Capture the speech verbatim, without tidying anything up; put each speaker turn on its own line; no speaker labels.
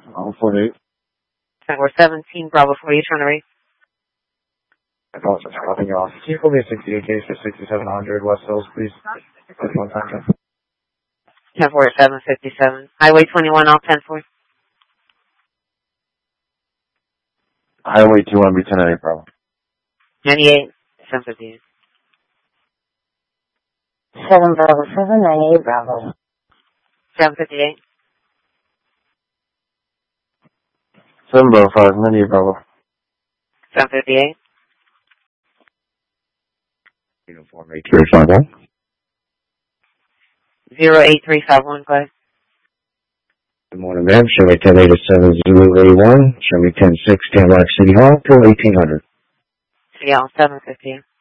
Bravo forty-eight.
ten four seventeen, Bravo forty-eight, trying to rate.
I apologize for cutting you off. Can you call me a sixty-eight case for sixty-seven hundred West Hills, please? Just one second.
ten four seven fifty-seven. Highway twenty-one, off ten four.
Highway two one, ten eight, Bravo.
ninety-eight, seven fifty-eight.
seven Bravo, seven ninety-eight Bravo.
seven fifty-eight.
seven Bravo, five ninety-eight, Bravo.
seven fifty-eight.
Uniform eight three five one.
zero eight three five one, go ahead.
Good morning, ma'am. Show me ten eight seven Zulu A one. Show me ten six Tamarack City Hall, till eighteen hundred.
City Hall, seven fifty-eight.